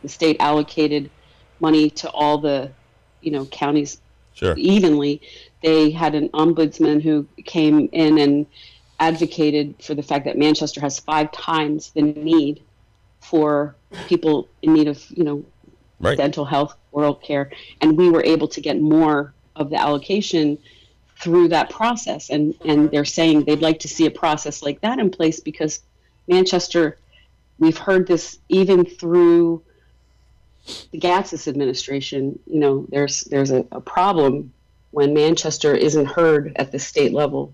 the state allocated money to all the, counties Sure. evenly. They had an ombudsman who came in and advocated for the fact that Manchester has 5 times the need for people in need of, Right. dental health, oral care, and we were able to get more of the allocation through that process. And they're saying they'd like to see a process like that in place because Manchester, we've heard this even through the Gatsis administration, there's a problem when Manchester isn't heard at the state level.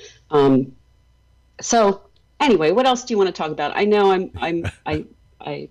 So anyway, what else do you want to talk about? I know I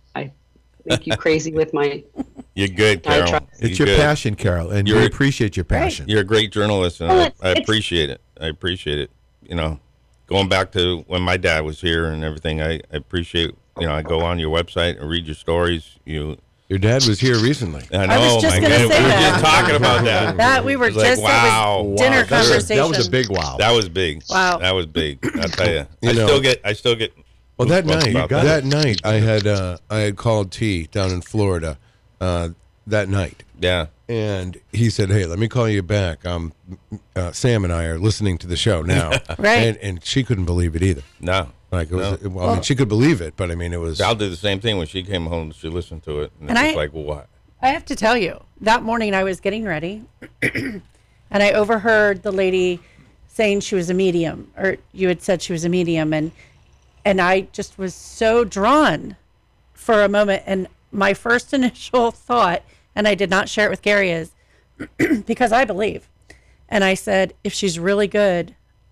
make you crazy with my. You're good, Carol. It's your passion, Carol, and we appreciate your passion. You're a great journalist, and I appreciate it. I appreciate it. Going back to when my dad was here and everything, I appreciate. I go on your website and read your stories. Your dad was here recently. I know. I was just my going to God, say we were that. just talking about that. That we were It was like, just wow. it was dinner conversation. That was a big wow. That was big. Wow. That was big. I'll tell you. I still get. Well, that goosebumps about night, I had called T down in Florida that night. Yeah. And he said, "Hey, let me call you back. Sam and I are listening to the show now." Right. And she couldn't believe it either. No. Like it was, I mean, she could believe it, but I mean, it was. I'll do the same thing when she came home. She listened to it, and it was like, well, what? I have to tell you, that morning I was getting ready, and I overheard the lady saying she was a medium, or you had said she was a medium, and I just was so drawn for a moment. And my first initial thought, and I did not share it with Gary, is because I believe, and I said, if she's really good,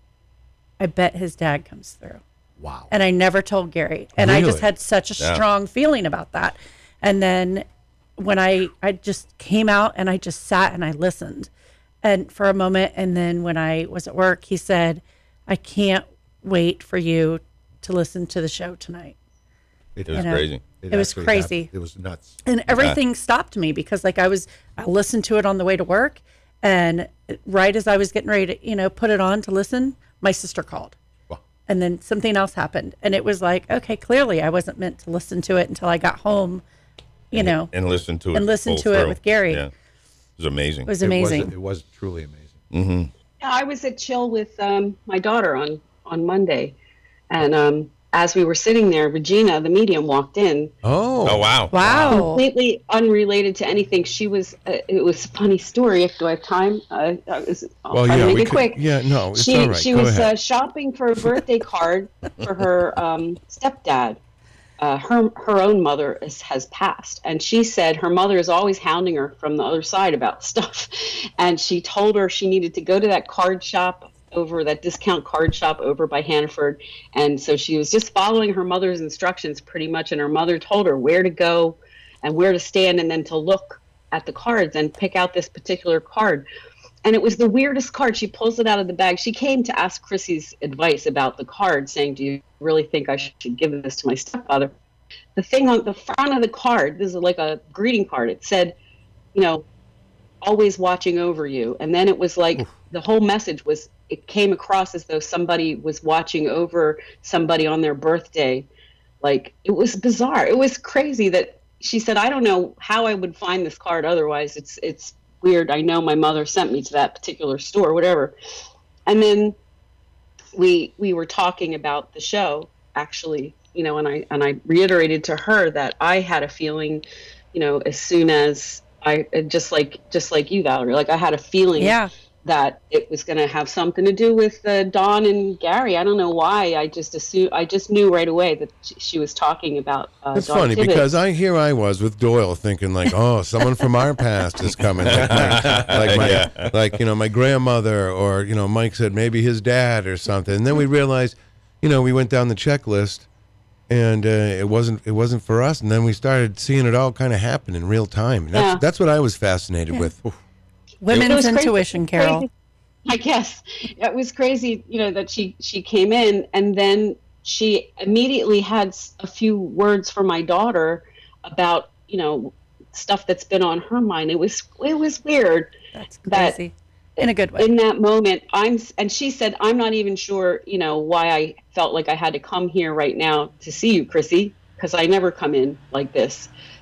I bet his dad comes through. Wow. And I never told Gary. And I just had such a strong feeling about that. And then when I just came out and I just sat and I listened and for a moment. And then when I was at work, he said, I can't wait for you to listen to the show tonight. It was crazy. It was crazy. It was nuts. And everything stopped me because I listened to it on the way to work. And right as I was getting ready to, put it on to listen, my sister called. And then something else happened. And it was like, okay, clearly I wasn't meant to listen to it until I got home, And listen to it. And listen to it with Gary. Yeah. It was amazing. It was amazing. It was truly amazing. Mm-hmm. Yeah, I was at Chill with my daughter on Monday. And as we were sitting there, Regina, the medium, walked in. Oh, wow. Wow. Completely unrelated to anything. She was, it was a funny story. Do I have time? I'll try to make it quick. Yeah, no, it's she, all right. She Go was ahead. shopping for a birthday card for her stepdad. Her own mother has passed. And she said her mother is always hounding her from the other side about stuff. And she told her she needed to go to that card shop that discount card shop over by Hannaford. And so she was just following her mother's instructions pretty much. And her mother told her where to go and where to stand and then to look at the cards and pick out this particular card. And it was the weirdest card. She pulls it out of the bag. She came to ask Chrissy's advice about the card, saying, do you really think I should give this to my stepfather? The thing on the front of the card, this is like a greeting card. It said, always watching over you. And then it was like the whole message was, it came across as though somebody was watching over somebody on their birthday. Like, it was bizarre. It was crazy that she said, I don't know how I would find this card otherwise. It's weird. I know my mother sent me to that particular store, whatever. And then we were talking about the show, actually, and I reiterated to her that I had a feeling, as soon as I just like you, Valerie, like I had a feeling that it was going to have something to do with Dawn and Gary. I don't know why. I just knew right away that she was talking about It's Dawn funny Tibbetts. because I was with Doyle thinking like, oh, someone from our past is coming, my grandmother, or Mike said maybe his dad or something. And then we realized, we went down the checklist, and it wasn't for us. And then we started seeing it all kind of happen in real time. That's what I was fascinated with. Women's intuition, crazy. Carol. I guess it was crazy, that she came in and then she immediately had a few words for my daughter about, stuff that's been on her mind. It was weird. That's crazy. In a good way. In that moment, and she said, I'm not even sure, why I felt like I had to come here right now to see you, Chrissy, because I never come in like this.